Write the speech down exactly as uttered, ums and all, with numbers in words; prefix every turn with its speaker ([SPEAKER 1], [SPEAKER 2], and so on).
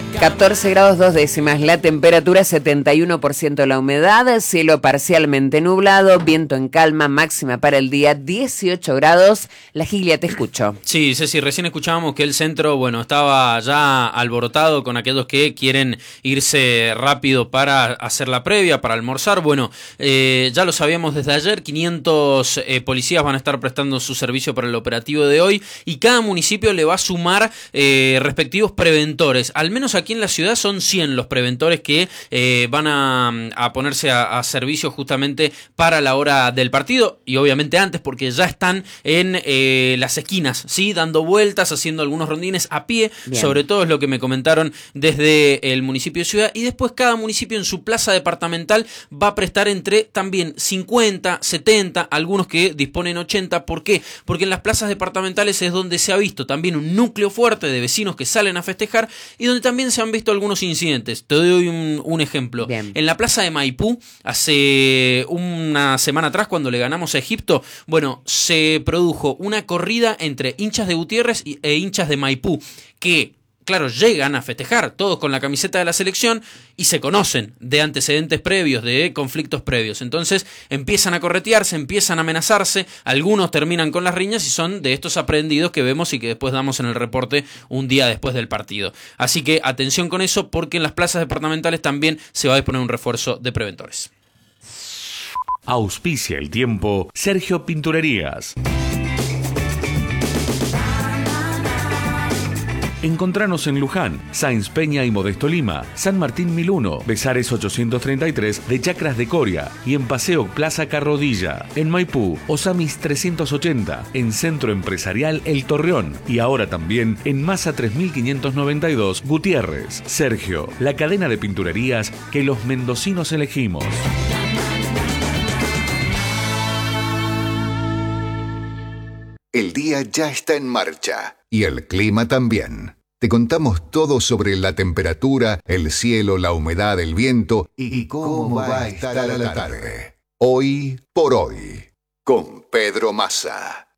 [SPEAKER 1] catorce grados dos décimas, la temperatura setenta y uno por ciento la humedad, cielo parcialmente nublado, viento en calma, máxima para el día dieciocho grados. La Gilia, te escucho.
[SPEAKER 2] Sí, Ceci, recién escuchábamos que el centro, bueno, estaba ya alborotado con aquellos que quieren irse rápido para hacer la previa, para almorzar. Bueno, eh, ya lo sabíamos desde ayer, quinientos eh, policías van a estar prestando su servicio para el operativo de hoy y cada municipio le va a sumar eh, respectivos preventores. Al menos aquí en la ciudad son cien los preventores que eh, van a, a ponerse a, a servicio justamente para la hora del partido y obviamente antes porque ya están en eh, las esquinas, ¿sí? Dando vueltas, haciendo algunos rondines a pie. Bien. Sobre todo es lo que me comentaron desde el municipio de Ciudad y después cada municipio en su plaza departamental va a prestar entre también cincuenta, setenta, algunos que disponen ochenta. ¿Por qué? Porque en las plazas departamentales es donde se ha visto también un núcleo fuerte de vecinos que salen a festejar y donde también se han visto algunos incidentes. Te doy un, un ejemplo. Bien. En la plaza de Maipú, hace una semana atrás, cuando le ganamos a Egipto, bueno, se produjo una corrida entre hinchas de Gutiérrez e hinchas de Maipú, que, claro, llegan a festejar, todos con la camiseta de la selección, y se conocen de antecedentes previos, de conflictos previos. Entonces empiezan a corretearse, empiezan a amenazarse, algunos terminan con las riñas y son de estos aprendidos que vemos y que después damos en el reporte un día después del partido. Así que atención con eso, porque en las plazas departamentales también se va a disponer un refuerzo de preventores.
[SPEAKER 3] Auspicia el tiempo Sergio Pinturerías. Encontranos en Luján, Sáenz Peña y Modesto Lima, San Martín mil uno, Besares ochocientos treinta y tres de Chacras de Coria y en Paseo Plaza Carrodilla. En Maipú, Osamis trescientos ochenta, en Centro Empresarial El Torreón y ahora también en Masa tres mil quinientos noventa y dos, Gutiérrez. Sergio, la cadena de pinturerías que los mendocinos elegimos.
[SPEAKER 4] El día ya está en marcha y el clima también. Te contamos todo sobre la temperatura, el cielo, la humedad, el viento y cómo va a estar a la tarde. Hoy por hoy, con Pedro Massa.